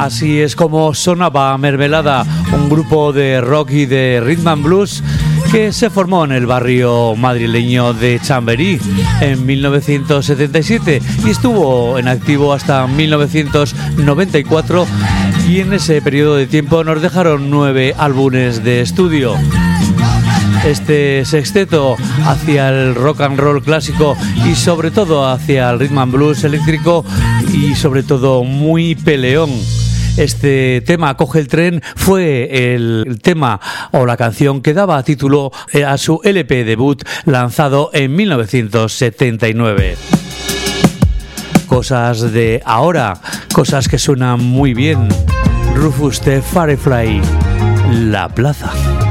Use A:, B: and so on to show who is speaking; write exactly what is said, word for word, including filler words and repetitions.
A: Así es como sonaba Mermelada, un grupo de rock y de rhythm and blues que se formó en el barrio madrileño de Chamberí en mil novecientos setenta y siete y estuvo en activo hasta mil novecientos noventa y cuatro, y en ese periodo de tiempo nos dejaron nueve álbumes de estudio. Este sexteto hacia el rock and roll clásico y sobre todo hacia el rhythm and blues eléctrico y sobre todo muy peleón. Este tema, Coge el tren, fue el tema o la canción que daba título a su L P debut lanzado en mil novecientos setenta y nueve. Cosas de ahora, cosas que suenan muy bien. Rufus the Firefly, La Plaza.